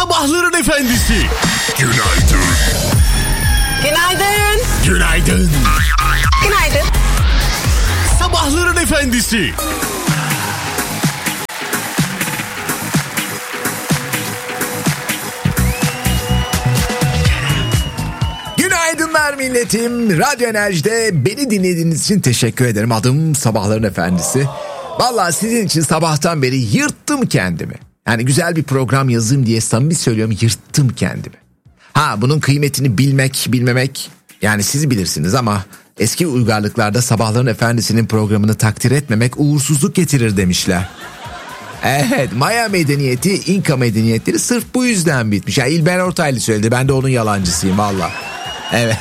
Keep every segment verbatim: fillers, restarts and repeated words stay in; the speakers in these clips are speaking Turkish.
Sabahların efendisi. Günaydın. Günaydın. Günaydın. Günaydın. Sabahların efendisi. Günaydınlar milletim. Radyo Enerji'de beni dinlediğiniz için teşekkür ederim. Adım Sabahların Efendisi. Vallahi sizin için sabahtan beri yırttım kendimi. Yani güzel bir program yazayım diye samimi söylüyorum, yırttım kendimi. Ha, bunun kıymetini bilmek, bilmemek yani siz bilirsiniz ama eski uygarlıklarda Sabahların Efendisi'nin programını takdir etmemek uğursuzluk getirir demişler. Evet, Maya medeniyeti, İnka medeniyetleri sırf bu yüzden bitmiş. Yani İlber Ortaylı söyledi, ben de onun yalancısıyım valla. Evet.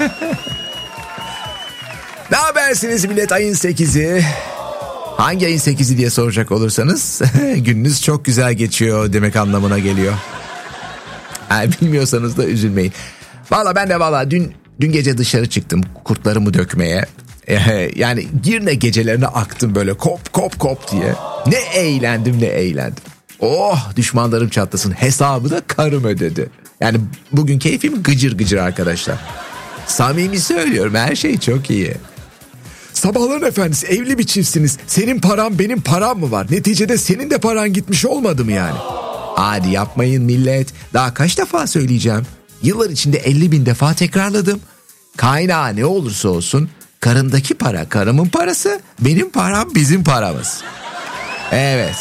Ne habersiniz millet, ayın sekizi? Hangi ayın sekizi diye soracak olursanız gününüz çok güzel geçiyor demek anlamına geliyor. Yani bilmiyorsanız da üzülmeyin. Valla ben de valla dün dün gece dışarı çıktım kurtlarımı dökmeye. Ee, yani Girne gecelerine aktım böyle kop kop kop diye. Ne eğlendim ne eğlendim. Oh, düşmanlarım çatlasın, hesabı da karım ödedi. Yani bugün keyfim gıcır gıcır arkadaşlar. Samimi söylüyorum, her şey çok iyi. Sabahların Efendisi, evli bir çiftsiniz. Senin param benim param mı var? Neticede senin de paran gitmiş olmadı mı yani? Hadi yapmayın millet. Daha kaç defa söyleyeceğim? Yıllar içinde elli bin defa tekrarladım. Kaynağı ne olursa olsun karımdaki para karımın parası, benim param bizim paramız. Evet.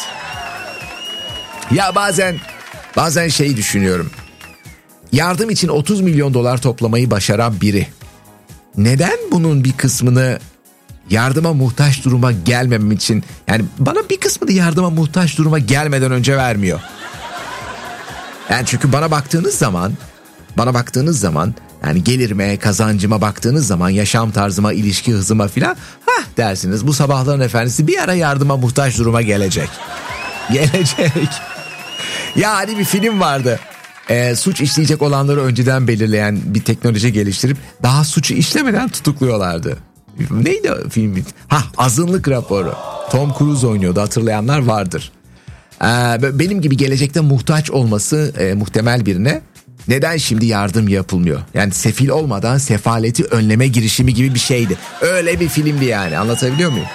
Ya bazen bazen şey düşünüyorum. Yardım için otuz milyon dolar toplamayı başaran biri neden bunun bir kısmını yardıma muhtaç duruma gelmemem için, yani bana bir kısmını yardıma muhtaç duruma gelmeden önce vermiyor? Yani çünkü bana baktığınız zaman, bana baktığınız zaman yani gelirime, kazancıma baktığınız zaman, yaşam tarzıma, ilişki hızıma filan, hah dersiniz bu Sabahların Efendisi bir ara yardıma muhtaç duruma gelecek. Gelecek. Ya hani bir film vardı. Ee, suç işleyecek olanları önceden belirleyen bir teknoloji geliştirip daha suçu işlemeden tutukluyorlardı. Neydi o film? Ha, Azınlık Raporu. Tom Cruise oynuyordu, hatırlayanlar vardır. Ee, benim gibi gelecekte muhtaç olması e, muhtemel birine neden şimdi yardım yapılmıyor? Yani sefil olmadan sefaleti önleme girişimi gibi bir şeydi. Öyle bir filmdi yani, anlatabiliyor muyum?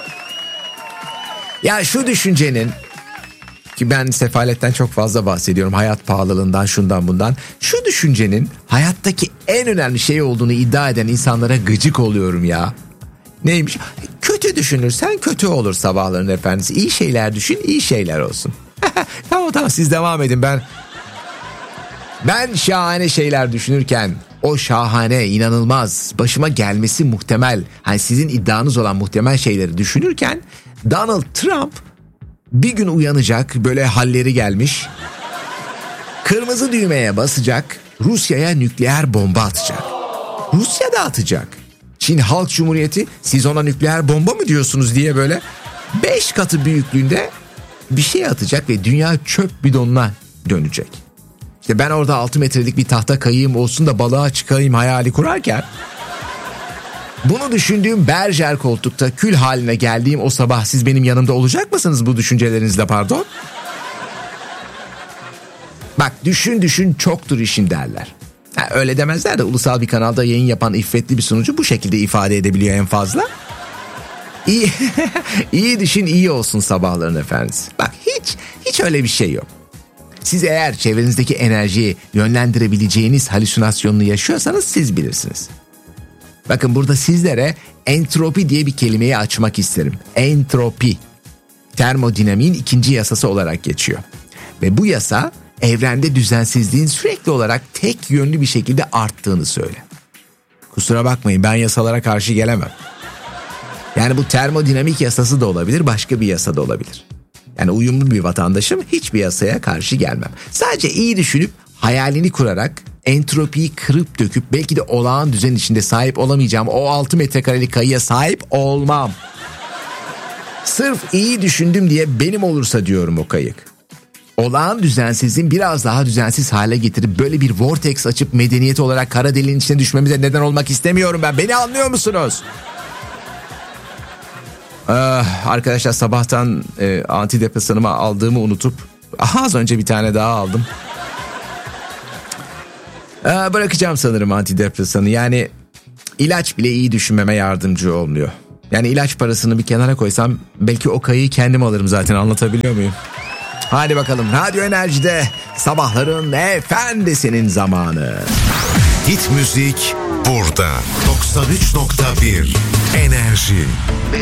Ya şu düşüncenin, ki ben sefaletten çok fazla bahsediyorum, hayat pahalılığından, şundan bundan. Şu düşüncenin hayattaki en önemli şey olduğunu iddia eden insanlara gıcık oluyorum ya. Neymiş? Kötü düşünürsen kötü olur Sabahların Efendisi. İyi şeyler düşün, iyi şeyler olsun. Tamam tamam, siz devam edin. Ben ben şahane şeyler düşünürken, o şahane, inanılmaz, başıma gelmesi muhtemel, hani sizin iddianız olan muhtemel şeyleri düşünürken, Donald Trump bir gün uyanacak, böyle halleri gelmiş, kırmızı düğmeye basacak, Rusya'ya nükleer bomba atacak. Rusya da atacak. Çin Halk Cumhuriyeti, siz ona nükleer bomba mı diyorsunuz diye böyle beş katı büyüklüğünde bir şey atacak ve dünya çöp bidonuna dönecek. İşte ben orada altı metrelik bir tahta kayığım olsun da balığa çıkayım hayali kurarken, bunu düşündüğüm berjer koltukta kül haline geldiğim o sabah siz benim yanımda olacak mısınız bu düşüncelerinizle, pardon? Bak, düşün düşün çoktur işin derler. Ha, öyle demezler de ulusal bir kanalda yayın yapan iffetli bir sunucu bu şekilde ifade edebiliyor en fazla. İyi, iyi düşün iyi olsun Sabahların Efendisi. Bak, hiç hiç öyle bir şey yok. Siz eğer çevrenizdeki enerjiyi yönlendirebileceğiniz halüsinasyonunu yaşıyorsanız siz bilirsiniz. Bakın, burada sizlere entropi diye bir kelimeyi açmak isterim. Entropi, termodinamiğin ikinci yasası olarak geçiyor. Ve bu yasa evrende düzensizliğin sürekli olarak tek yönlü bir şekilde arttığını söyler. Kusura bakmayın, ben yasalara karşı gelemem. Yani bu termodinamik yasası da olabilir, başka bir yasa da olabilir. Yani uyumlu bir vatandaşım, hiçbir yasaya karşı gelmem. Sadece iyi düşünüp hayalini kurarak entropiyi kırıp döküp belki de olağan düzen içinde sahip olamayacağım o altı metrekarelik kayıya sahip olmam. Sırf iyi düşündüm diye benim olursa diyorum o kayık. Olağan düzensizliğin biraz daha düzensiz hale getirip böyle bir vortex açıp medeniyet olarak kara deliğin içine düşmemize neden olmak istemiyorum ben. Beni anlıyor musunuz? Ah, arkadaşlar, sabahtan e, antidepresanımı aldığımı unutup az önce bir tane daha aldım. Aa, bırakacağım sanırım antidepresanı. Yani ilaç bile iyi düşünmeme yardımcı olmuyor. Yani ilaç parasını bir kenara koysam belki o kayıyı kendim alırım zaten, anlatabiliyor muyum? Hadi bakalım, Radyo Enerji'de sabahların efendisinin zamanı. Hit müzik burada. doksan üç nokta bir Enerji.